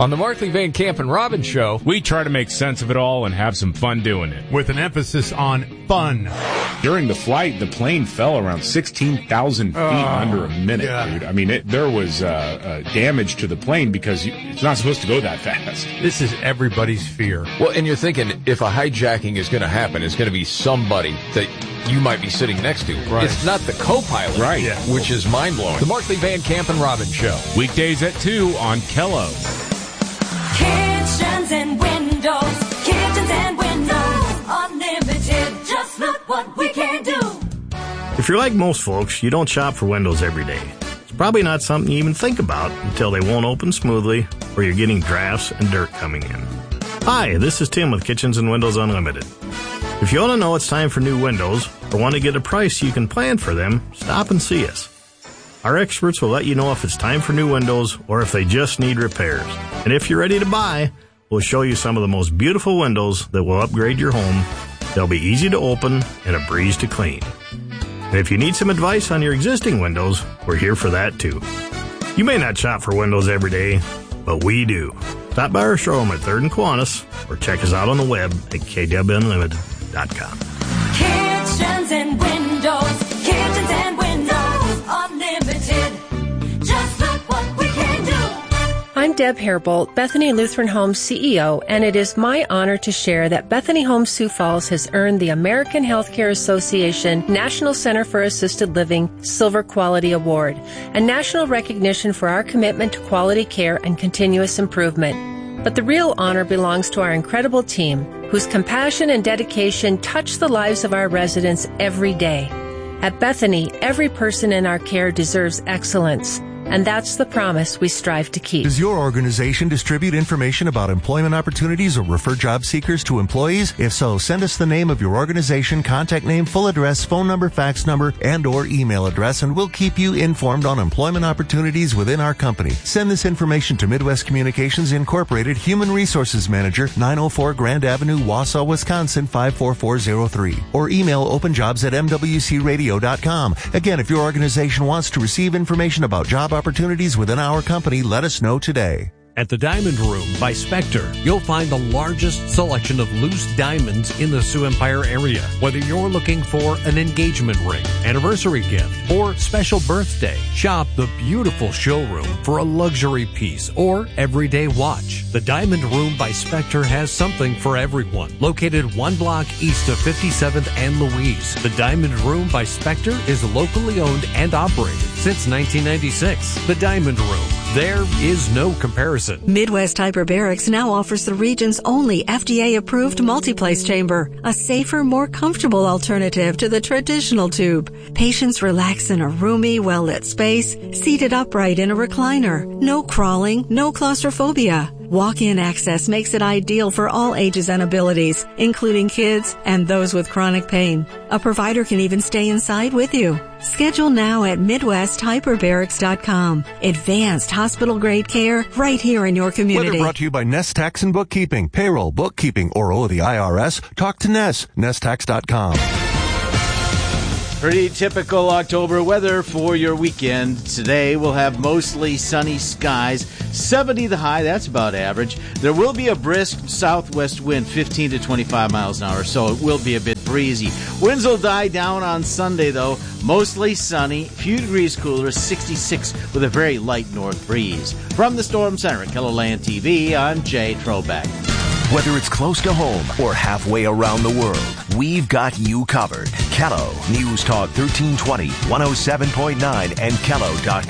On the Markley, Van Camp, and Robbins Show, we try to make sense of it all and have some fun doing it. With an emphasis on fun. During the flight, the plane fell around 16,000 feet under a minute, dude. I mean, there was damage to the plane because it's not supposed to go that fast. This is everybody's fear. Well, and you're thinking if a hijacking is going to happen, it's going to be somebody that you might be sitting next to. Right. It's not the co-pilot, right? Yeah. Which is mind-blowing. The Markley, Van Camp, and Robbins Show. Weekdays at 2 on Kello. Kitchens and windows, unlimited, just look what we can do. If you're like most folks, you don't shop for windows every day. It's probably not something you even think about until they won't open smoothly or you're getting drafts and dirt coming in. Hi, this is Tim with Kitchens and Windows Unlimited. If you want to know it's time for new windows or want to get a price so you can plan for them, stop and see us. Our experts will let you know if it's time for new windows or if they just need repairs. And if you're ready to buy, we'll show you some of the most beautiful windows that will upgrade your home. They'll be easy to open and a breeze to clean. And if you need some advice on your existing windows, we're here for that too. You may not shop for windows every day, but we do. Stop by our showroom at 3rd and Kiwanis or check us out on the web at kwunlimited.com. Kitchens and windows, unlimited. Just look what we can do. I'm Deb Hairbolt, Bethany Lutheran Homes CEO, and it is my honor to share that Bethany Homes Sioux Falls has earned the American Healthcare Association National Center for Assisted Living Silver Quality Award, a national recognition for our commitment to quality care and continuous improvement. But the real honor belongs to our incredible team, whose compassion and dedication touch the lives of our residents every day. At Bethany, every person in our care deserves excellence, and that's the promise we strive to keep. Does your organization distribute information about employment opportunities or refer job seekers to employees? If so, send us the name of your organization, contact name, full address, phone number, fax number, and or email address, and we'll keep you informed on employment opportunities within our company. Send this information to Midwest Communications Incorporated, Human Resources Manager, 904 Grand Avenue, Wausau, Wisconsin, 54403. Or email openjobs@mwcradio.com. Again, if your organization wants to receive information about job opportunities within our company, let us know today. At the Diamond Room by Spectre, you'll find the largest selection of loose diamonds in the Sioux Empire area. Whether you're looking for an engagement ring, anniversary gift, or special birthday, shop the beautiful showroom for a luxury piece or everyday watch. The Diamond Room by Spectre has something for everyone. Located 1 block east of 57th and Louise, the Diamond Room by Spectre is locally owned and operated since 1996. The Diamond Room. There is no comparison. Midwest Hyperbarics now offers the region's only FDA-approved multiplex chamber, a safer, more comfortable alternative to the traditional tube. Patients relax in a roomy, well-lit space, seated upright in a recliner. No crawling, no claustrophobia. Walk-in access makes it ideal for all ages and abilities, including kids and those with chronic pain. A provider can even stay inside with you. Schedule now at MidwestHyperbarics.com. Advanced hospital-grade care right here in your community. Weather brought to you by Nest Tax and Bookkeeping. Payroll, bookkeeping, or owe the IRS? Talk to Nest. NestTax.com. Pretty typical October weather for your weekend. Today we'll have mostly sunny skies, 70 the high, that's about average. There will be a brisk southwest wind, 15 to 25 miles an hour, so it will be a bit breezy. Winds will die down on Sunday, though. Mostly sunny, a few degrees cooler, 66 with a very light north breeze. From the Storm Center at KELOLAND TV, I'm Jay Trobeck. Whether it's close to home or halfway around the world, we've got you covered. Kello News Talk 1320, 107.9, and Kello.com.